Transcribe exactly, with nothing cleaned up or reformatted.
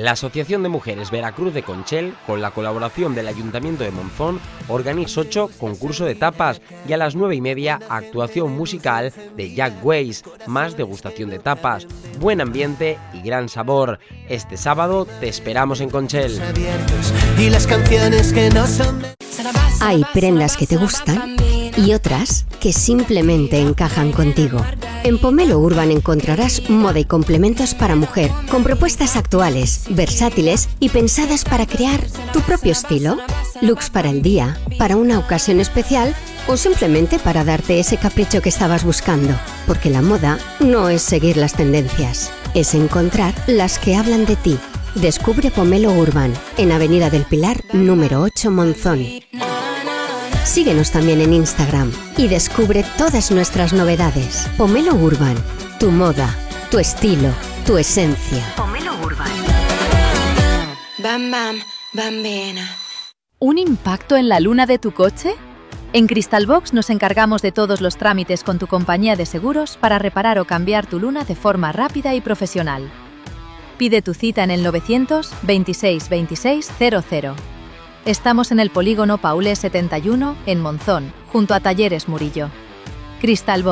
La Asociación de Mujeres Veracruz de Conchel, con la colaboración del Ayuntamiento de Monzón, organiza ocho concurso de tapas y a las nueve y media actuación musical de Jack Weiss, más degustación de tapas, buen ambiente y gran sabor. Este sábado te esperamos en Conchel. Hay prendas que te gustan y otras que simplemente encajan contigo. En Pomelo Urban encontrarás moda y complementos para mujer, con propuestas actuales, versátiles y pensadas para crear tu propio estilo. Looks para el día, para una ocasión especial o simplemente para darte ese capricho que estabas buscando. Porque la moda no es seguir las tendencias, es encontrar las que hablan de ti. Descubre Pomelo Urban en Avenida del Pilar, número ocho, Monzón. Síguenos también en Instagram y descubre todas nuestras novedades. Pomelo Urban, tu moda, tu estilo, tu esencia. Pomelo Urban. Bam, bam, bambina. ¿Un impacto en la luna de tu coche? En Cristalbox nos encargamos de todos los trámites con tu compañía de seguros para reparar o cambiar tu luna de forma rápida y profesional. Pide tu cita en el novecientos veintiséis veintiséis cero cero. Estamos en el polígono Paulé setenta y uno, en Monzón, junto a Talleres Murillo. Cristalbox.